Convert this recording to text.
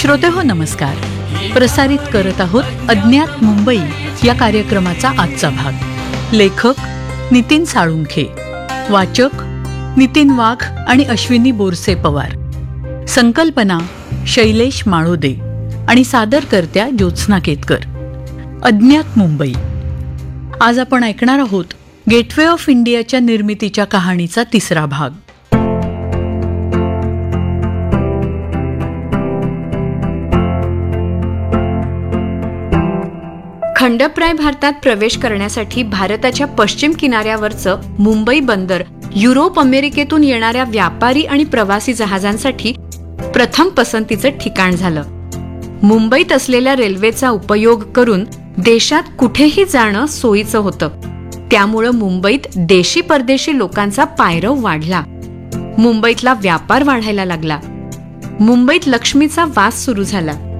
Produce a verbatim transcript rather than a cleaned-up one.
श्रोते हो नमस्कार. प्रसारित करत आहोत अज्ञात मुंबई या कार्यक्रमाचा आजचा भाग. लेखक नितीन साळुंखे, वाचक नितीन वाघ आणि अश्विनी बोरसे पवार, संकल्पना शैलेश माळोदे आणि सादरकर्त्या ज्योत्स्ना केतकर. अज्ञात मुंबई. आज आपण ऐकणार आहोत गेटवे ऑफ इंडियाच्या निर्मितीच्या कहाणीचा तिसरा भाग. खंडप्राय भारतात प्रवेश करण्यासाठी भारताच्या पश्चिम किनाऱ्यावरचं मुंबई बंदर युरोप अमेरिकेतून येणाऱ्या व्यापारी आणि प्रवासी जहाजांसाठी प्रथम पसंतीचं ठिकाण झालं. मुंबईत असलेल्या रेल्वेचा उपयोग करून देशात कुठेही जाणं सोयीचं होतं. त्यामुळं मुंबईत देशी परदेशी लोकांचा पायरव वाढला. मुंबईतला व्यापार वाढायला लागला. मुंबईत लक्ष्मीचा वास सुरू झाला.